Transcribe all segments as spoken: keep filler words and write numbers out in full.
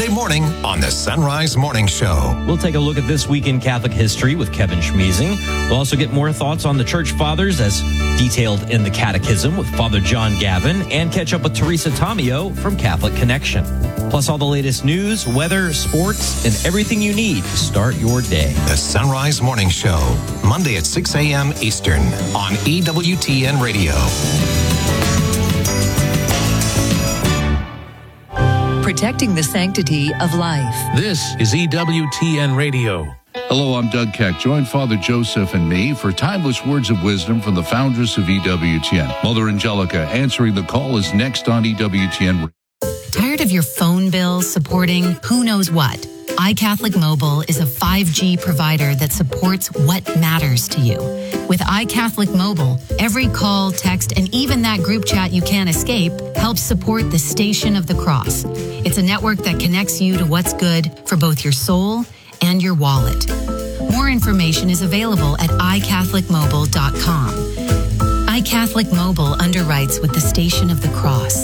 Monday morning on the Sunrise Morning Show. We'll take a look at this week in Catholic history with Kevin Schmeezing. We'll also get more thoughts on the Church Fathers as detailed in the Catechism with Father John Gavin, and catch up with Teresa Tomeo from Catholic Connection. Plus all the latest news, weather, sports, and everything you need to start your day. The Sunrise Morning Show, Monday at six a.m. Eastern on E W T N Radio. Protecting the sanctity of life. This is E W T N Radio. Hello, I'm Doug Keck. Join Father Joseph and me for timeless words of wisdom from the foundress of E W T N. Mother Angelica answering the call is next on E W T N. Tired of your phone bill supporting who knows what? iCatholic Mobile is a five G provider that supports what matters to you. With iCatholic Mobile, every call, text, and even that group chat you can't escape helps support the Station of the Cross. It's a network that connects you to what's good for both your soul and your wallet. More information is available at i catholic mobile dot com. iCatholic Mobile underwrites with the Station of the Cross.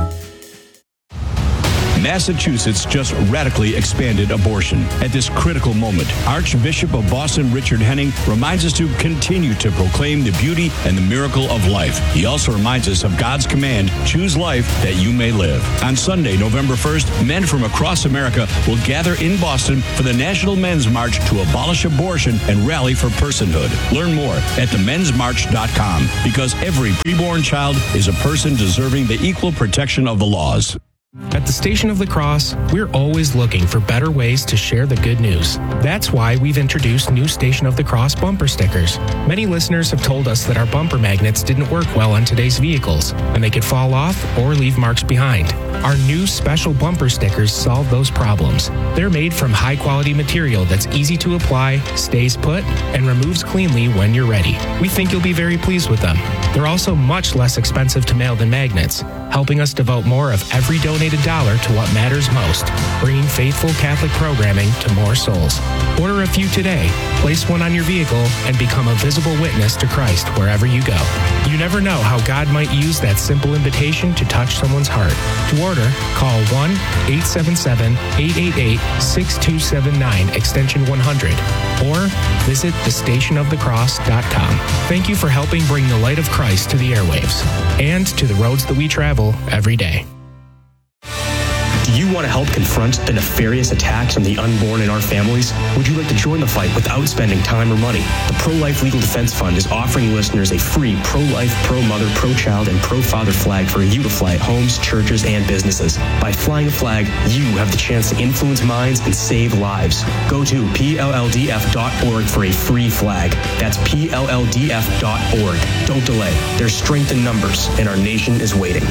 Massachusetts just radically expanded abortion. At this critical moment, Archbishop of Boston Richard Henning reminds us to continue to proclaim the beauty and the miracle of life. He also reminds us of God's command, choose life that you may live. On Sunday, November first, men from across America will gather in Boston for the National Men's March to abolish abortion and rally for personhood. Learn more at the men's march dot com, because every preborn child is a person deserving the equal protection of the laws. At the Station of the Cross, we're always looking for better ways to share the good news. That's why we've introduced new Station of the Cross bumper stickers. Many listeners have told us that our bumper magnets didn't work well on today's vehicles, and they could fall off or leave marks behind. Our new special bumper stickers solve those problems. They're made from high-quality material that's easy to apply, stays put, and removes cleanly when you're ready. We think you'll be very pleased with them. They're also much less expensive to mail than magnets, helping us devote more of every donated dollar to what matters most, bringing faithful Catholic programming to more souls. Order a few today, place one on your vehicle, and become a visible witness to Christ wherever you go. You never know how God might use that simple invitation to touch someone's heart. To order, call one eight seven seven, eight eight eight, six two seven nine, extension one hundred, or visit the station of the cross dot com. Thank you for helping bring the light of Christ to the airwaves and to the roads that we travel every day. Do you want to help confront the nefarious attacks on the unborn in our families? Would you like to join the fight without spending time or money? The Pro-Life Legal Defense Fund is offering listeners a free pro-life, pro-mother, pro-child, and pro-father flag for you to fly at homes, churches, and businesses. By flying a flag, you have the chance to influence minds and save lives. Go to P L L D F dot org for a free flag. That's P L L D F dot org. Don't delay. There's strength in numbers, and our nation is waiting.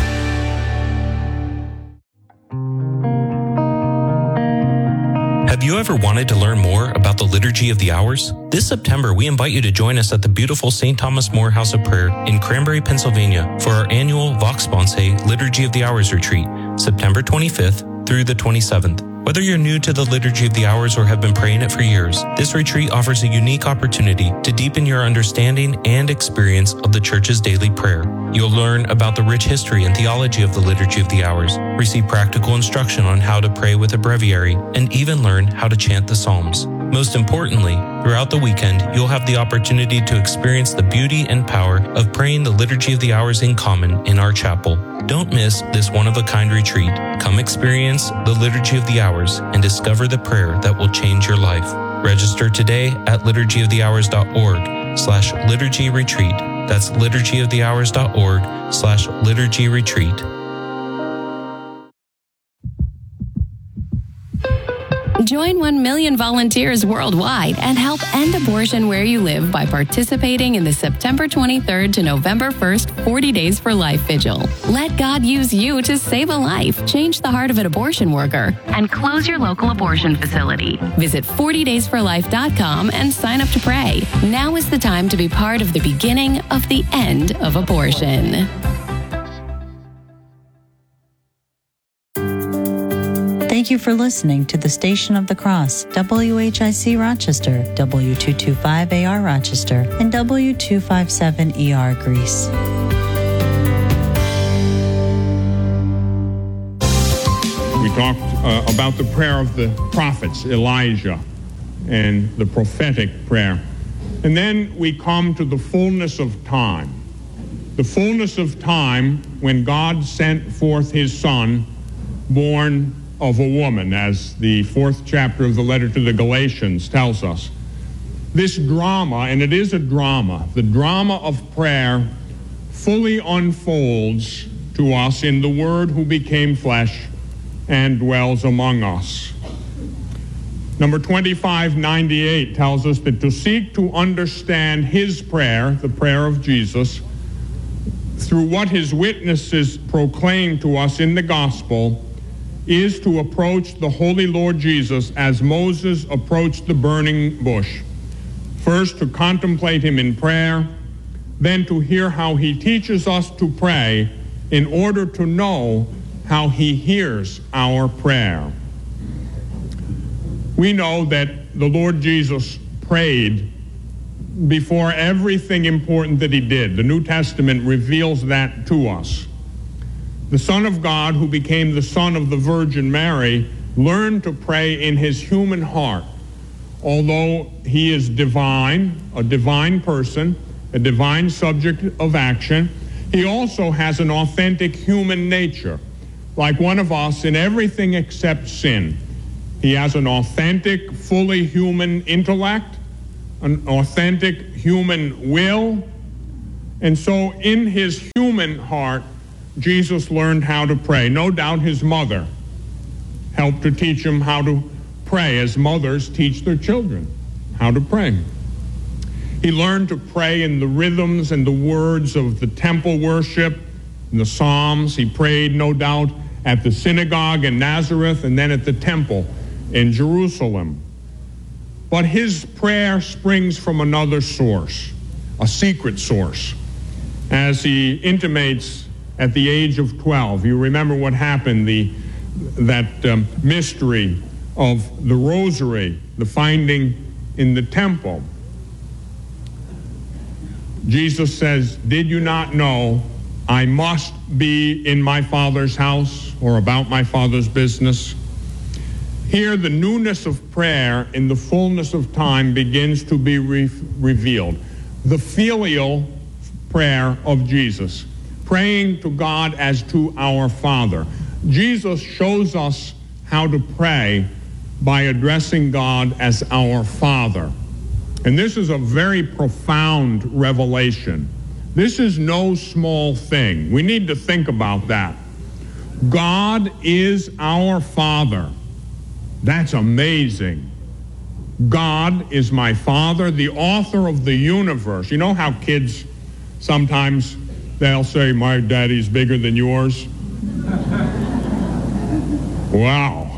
Have you ever wanted to learn more about the Liturgy of the Hours? This September, we invite you to join us at the beautiful Saint Thomas More House of Prayer in Cranberry, Pennsylvania for our annual Vox Sponsae Liturgy of the Hours retreat, September twenty-fifth through the twenty-seventh. Whether you're new to the Liturgy of the Hours or have been praying it for years, this retreat offers a unique opportunity to deepen your understanding and experience of the Church's daily prayer. You'll learn about the rich history and theology of the Liturgy of the Hours, receive practical instruction on how to pray with a breviary, and even learn how to chant the Psalms. Most importantly, throughout the weekend, you'll have the opportunity to experience the beauty and power of praying the Liturgy of the Hours in common in our chapel. Don't miss this one-of-a-kind retreat. Come experience the Liturgy of the Hours and discover the prayer that will change your life. Register today at liturgy of the hours dot org slash liturgy retreat. That's liturgy of the hours dot org slash liturgy retreat. Join one million volunteers worldwide and help end abortion where you live by participating in the September twenty-third to November first forty Days for Life Vigil. Let God use you to save a life, change the heart of an abortion worker, and close your local abortion facility. Visit forty days for life dot com and sign up to pray. Now is the time to be part of the beginning of the end of abortion. Thank you for listening to the Station of the Cross, W H I C Rochester, W two twenty-five A R Rochester, and W two fifty-seven E R Greece. We talked uh, about the prayer of the prophets, Elijah, and the prophetic prayer. And then we come to the fullness of time. The fullness of time when God sent forth his Son, born of a woman, as the fourth chapter of the letter to the Galatians tells us. This drama, and it is a drama, the drama of prayer fully unfolds to us in the Word who became flesh and dwells among us. Number twenty-five ninety-eight tells us that to seek to understand his prayer, the prayer of Jesus, through what his witnesses proclaim to us in the gospel, is to approach the Holy Lord Jesus as Moses approached the burning bush. First, to contemplate him in prayer, then to hear how he teaches us to pray in order to know how he hears our prayer. We know that the Lord Jesus prayed before everything important that he did. The New Testament reveals that to us. The Son of God, who became the Son of the Virgin Mary, learned to pray in his human heart. Although he is divine, a divine person, a divine subject of action, he also has an authentic human nature, like one of us in everything except sin. He has an authentic, fully human intellect, an authentic human will. And so in his human heart, Jesus learned how to pray. No doubt his mother helped to teach him how to pray, as mothers teach their children how to pray. He learned to pray in the rhythms and the words of the temple worship, in the Psalms. He prayed, no doubt, at the synagogue in Nazareth and then at the temple in Jerusalem. But his prayer springs from another source, a secret source. As he intimates at the age of twelve, you remember what happened, the that um, mystery of the rosary, the finding in the temple. Jesus says, "Did you not know I must be in my Father's house or about my Father's business?" Here, the newness of prayer in the fullness of time begins to be re- revealed. The filial prayer of Jesus, praying to God as to our Father. Jesus shows us how to pray by addressing God as our Father. And this is a very profound revelation. This is no small thing. We need to think about that. God is our Father. That's amazing. God is my Father, the author of the universe. You know how kids sometimes they'll say, "My daddy's bigger than yours"? Wow.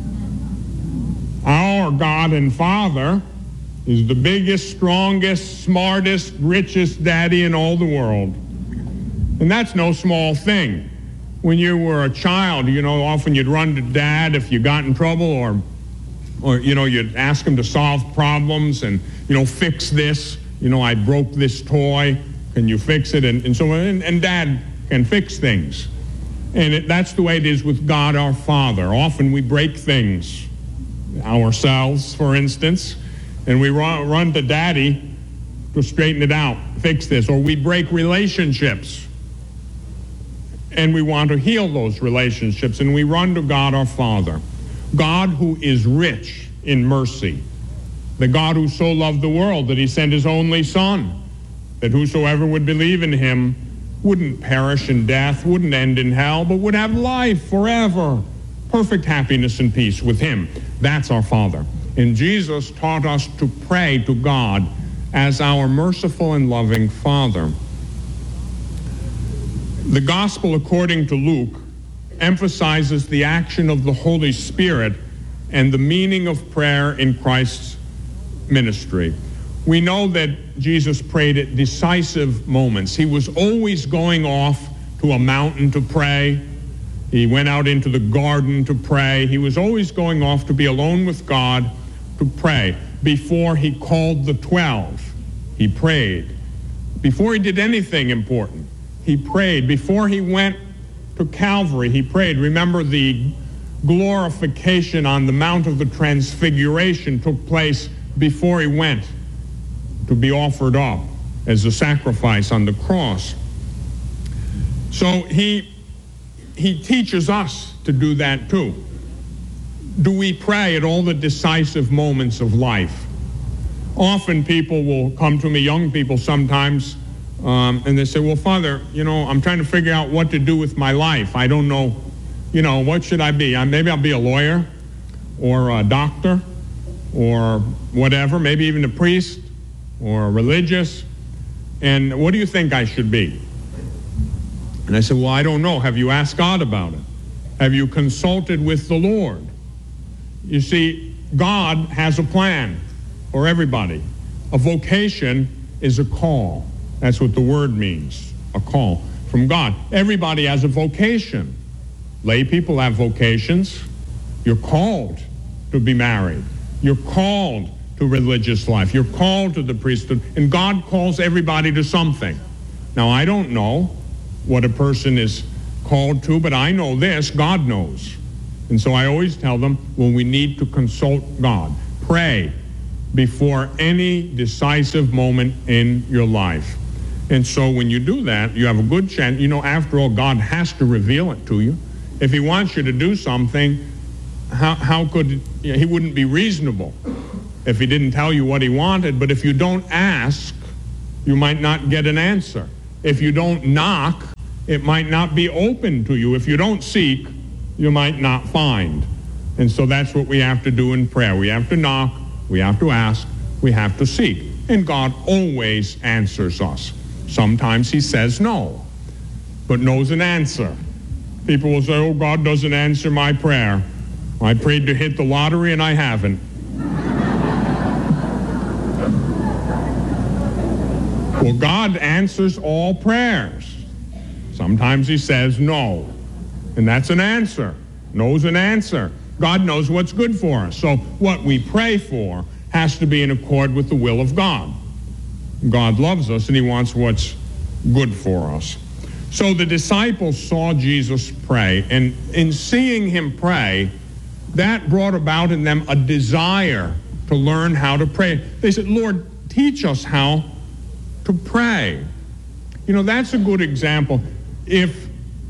Our God and Father is the biggest, strongest, smartest, richest daddy in all the world. And that's no small thing. When you were a child, you know, often you'd run to dad if you got in trouble, or, or you know, you'd ask him to solve problems and, you know, fix this. You know, I broke this toy. Can you fix it? And, and so, and, and dad can fix things. And it, that's the way it is with God our Father. Often we break things, ourselves, for instance, and we run, run to daddy to straighten it out, fix this. Or we break relationships, and we want to heal those relationships, and we run to God our Father. God who is rich in mercy. The God who so loved the world that he sent his only Son, that whosoever would believe in him wouldn't perish in death, wouldn't end in hell, but would have life forever. Perfect happiness and peace with him. That's our Father. And Jesus taught us to pray to God as our merciful and loving Father. The Gospel according to Luke emphasizes the action of the Holy Spirit and the meaning of prayer in Christ's ministry. We know that Jesus prayed at decisive moments. He was always going off to a mountain to pray. He went out into the garden to pray. He was always going off to be alone with God to pray. Before he called the twelve, he prayed. Before he did anything important, he prayed. Before he went to Calvary, he prayed. Remember the glorification on the Mount of the Transfiguration took place before he went to be offered up as a sacrifice on the cross. So he he teaches us to do that too. Do we pray at all the decisive moments of life? Often people will come to me, young people sometimes, um, and they say, well, Father, you know, I'm trying to figure out what to do with my life. I don't know, you know, what should I be? I, maybe I'll be a lawyer or a doctor or whatever, maybe even a priest or a religious. And what do you think I should be? And I said, well, I don't know. Have you asked God about it? Have you consulted with the Lord? You see, God has a plan for everybody. A vocation is a call. That's what the word means, a call from God. Everybody has a vocation. Lay people have vocations. You're called to be married. You're called to religious life. You're called to the priesthood. And God calls everybody to something. Now, I don't know what a person is called to, but I know this, God knows. And so I always tell them, well, we need to consult God. Pray before any decisive moment in your life. And so when you do that, you have a good chance. You know, after all, God has to reveal it to you. If he wants you to do something, how, how could, you know, he wouldn't be reasonable if he didn't tell you what he wanted. But if you don't ask, you might not get an answer. If you don't knock, it might not be open to you. If you don't seek, you might not find. And so that's what we have to do in prayer. We have to knock, we have to ask, we have to seek. And God always answers us. Sometimes he says no, but no's an answer. People will say, oh, God doesn't answer my prayer. I prayed to hit the lottery and I haven't. Well, God answers all prayers. Sometimes he says no, and that's an answer. No's an answer. God knows what's good for us. So what we pray for has to be in accord with the will of God. God loves us and he wants what's good for us. So the disciples saw Jesus pray, and in seeing him pray, that brought about in them a desire to learn how to pray. They said, Lord, teach us how to pray. You know, that's a good example. If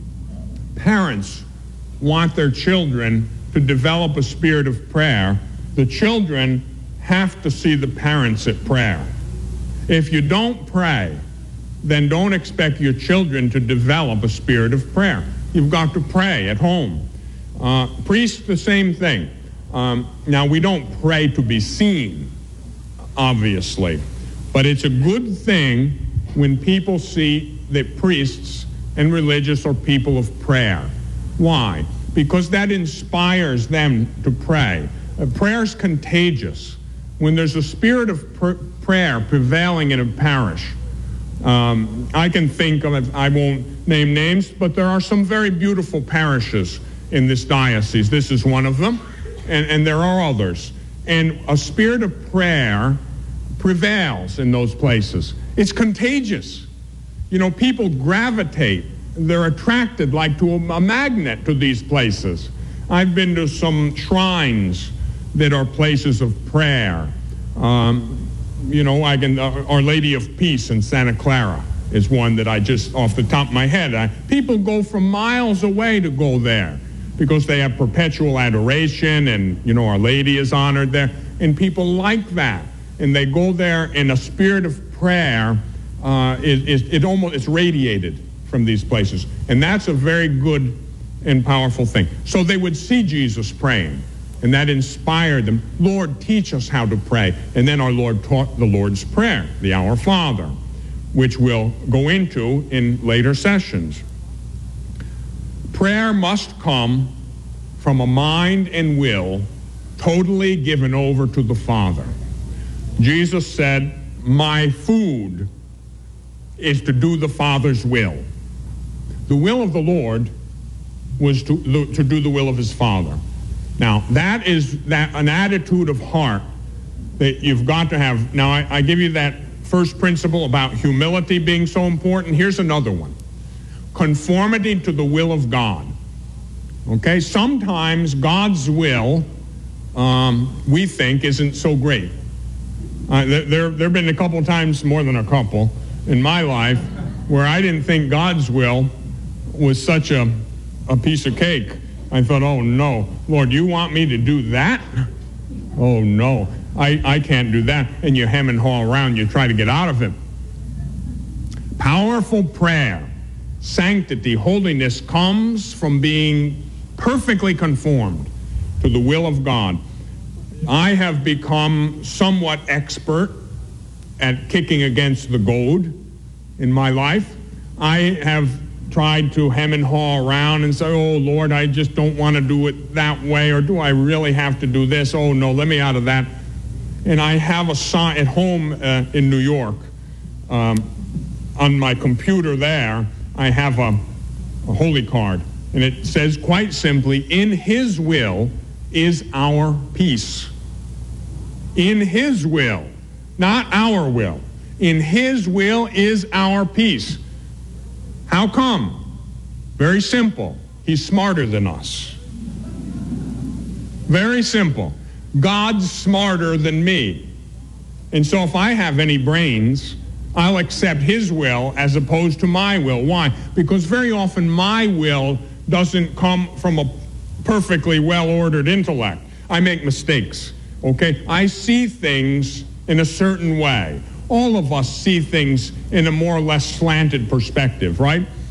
parents want their children to develop a spirit of prayer, the children have to see the parents at prayer. If you don't pray, then don't expect your children to develop a spirit of prayer. You've got to pray at home. Uh, priests, the same thing. Um, now, we don't pray to be seen, obviously, but it's a good thing when people see that priests and religious are people of prayer. Why? Because that inspires them to pray. Uh, prayer's contagious. When there's a spirit of pr- prayer prevailing in a parish, um, I can think of, I won't name names, but there are some very beautiful parishes in this diocese. This is one of them, and, and there are others. And a spirit of prayer prevails in those places. It's contagious. You know, people gravitate. They're attracted like to a, a magnet to these places. I've been to some shrines that are places of prayer. Um, you know, I can, uh, Our Lady of Peace in Santa Clara is one that I just, off the top of my head, I, people go from miles away to go there because they have perpetual adoration, and, you know, Our Lady is honored there, and people like that. And they go there in a spirit of prayer. Uh, it, it, it almost, it's radiated from these places. And that's a very good and powerful thing. So they would see Jesus praying, and that inspired them. Lord, teach us how to pray. And then our Lord taught the Lord's Prayer, the Our Father, which we'll go into in later sessions. Prayer must come from a mind and will totally given over to the Father. Jesus said, my food is to do the Father's will. The will of the Lord was to, to do the will of his Father. Now, that is that an attitude of heart that you've got to have. Now, I, I give you that first principle about humility being so important. Here's another one. Conformity to the will of God. Okay? Sometimes God's will, um, we think, isn't so great. Uh, there, there have been a couple times, more than a couple, in my life where I didn't think God's will was such a, a piece of cake. I thought, oh no, Lord, you want me to do that? Oh no, I, I can't do that. And you hem and haw around, you try to get out of it. Powerful prayer, sanctity, holiness comes from being perfectly conformed to the will of God. I have become somewhat expert at kicking against the goad in my life. I have tried to hem and haw around and say, oh, Lord, I just don't want to do it that way, or do I really have to do this? Oh, no, let me out of that. And I have a sign at home uh, in New York. Um, on my computer there, I have a, a holy card, and it says quite simply, in His will is our peace. In His will, not our will. In His will is our peace. How come? Very simple. He's smarter than us. Very simple. God's smarter than me. And so if I have any brains, I'll accept His will as opposed to my will. Why? Because very often my will doesn't come from a perfectly well-ordered intellect. I make mistakes, okay? I see things in a certain way. All of us see things in a more or less slanted perspective, right?